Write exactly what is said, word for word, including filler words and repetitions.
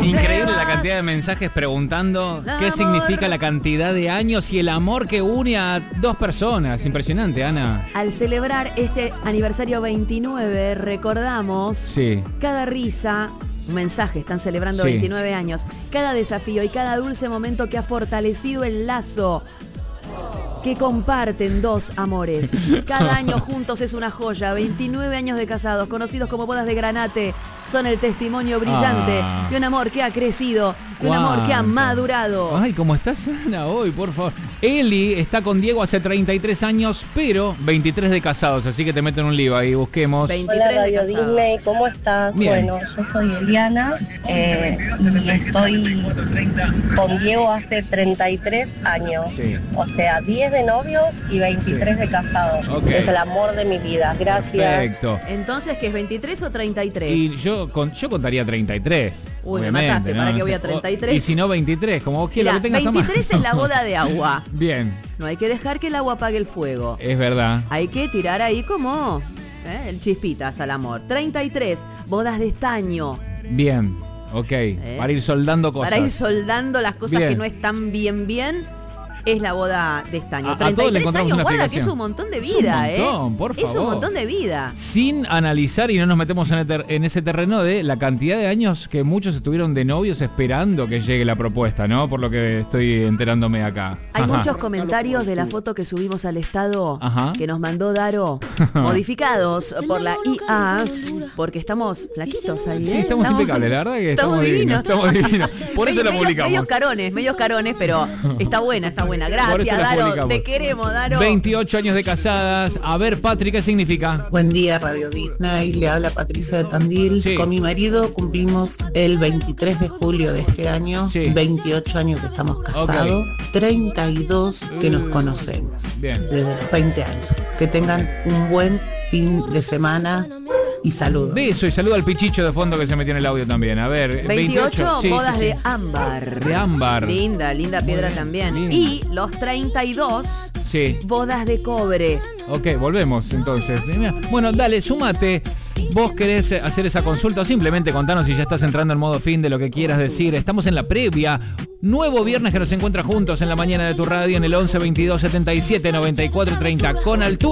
Increíble la cantidad de mensajes preguntando qué significa la cantidad de años y el amor que une a dos personas. Impresionante, Ana. Al celebrar este aniversario veintinueve, recordamos Sí. cada risa, un mensaje, están celebrando Sí. veintinueve años, cada desafío y cada dulce momento que ha fortalecido el lazo que comparten dos amores. Cada año juntos es una joya. veintinueve años de casados, conocidos como bodas de granate, son el testimonio brillante Ah. de un amor que ha crecido, de un amor que ha ¿Cuánto? madurado. Ay, ¿cómo estás, Ana, hoy, por favor? Eli está con Diego hace treinta y tres años, pero veintitrés de casados, así que te meten un lío ahí, busquemos. veintitrés Hola Radio de casados. Disney, ¿cómo estás? Bien. Bueno, yo soy Eliana eh, y estoy con Diego hace treinta y tres años. Sí. O sea, diez de novios y veintitrés Sí. de casados. Ok. Es el amor de mi vida. Gracias. Perfecto. Entonces, ¿qué es veintitrés o treinta y tres? Y yo, con, yo contaría treinta y tres. Uy, me obviamente, mataste, ¿para qué voy a treinta y tres? Y si no, veintitrés, como vos quieras, Mirá, lo que tengas a mano. veintitrés es la boda de agua. Bien, No hay que dejar que el agua apague el fuego. es verdad. Hay que tirar ahí como ¿eh? el chispitas al amor. treinta y tres, bodas de estaño. Bien, ok. Para ir soldando cosas. Para ir soldando las cosas Bien. que no están bien bien. Es la boda de estaño. A- a todos le treinta y tres encontramos años, una guarda que explicación. es un montón de Es un vida, montón, ¿eh? por Es un favor. montón de vida. Sin analizar y no nos metemos en, el ter- en ese terreno de la cantidad de años que muchos estuvieron de novios esperando que llegue la propuesta, ¿no? Por lo que estoy enterándome acá. Hay Ajá. muchos comentarios de la foto que subimos al estado Ajá. que nos mandó Daro, modificados por la I A, porque estamos flaquitos ahí, ¿eh? Sí, estamos impecables, la verdad que estamos divinos, estamos divinos. Por eso la Medios- publicamos. Medios carones, medios carones, pero está buena, está buena. Por eso Gracias, la Daro. publicamos. Te queremos, Daro. veintiocho años de casadas. A ver, Patri, ¿qué significa? Buen día, Radio Disney. Le habla Patricia de Tandil. Sí. Con mi marido cumplimos el veintitrés de julio de este año, Sí. veintiocho años que estamos casados, treinta y dos que nos Mm. conocemos, Bien. desde los veinte años. Que tengan un buen fin de semana y saludos. Beso y saludo al pichicho de fondo que se metió en el audio también. A ver, veintiocho, sí, bodas sí, sí. de ámbar. De ámbar. Linda, linda piedra bien, también. lindo. Y los treinta y dos, Sí. bodas de cobre. Ok, volvemos entonces. Bueno, dale, sumate. ¿Vos querés hacer esa consulta o simplemente contanos si ya estás entrando en modo fin de lo que quieras decir? Estamos en la previa. Nuevo viernes que nos encuentra juntos en la mañana de tu radio en el once veintidós setenta y siete noventa y cuatro treinta con altura.